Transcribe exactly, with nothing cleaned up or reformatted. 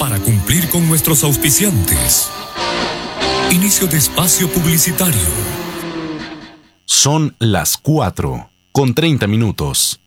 para cumplir con nuestros auspiciantes. Inicio de espacio publicitario. Son las cuatro con treinta minutos.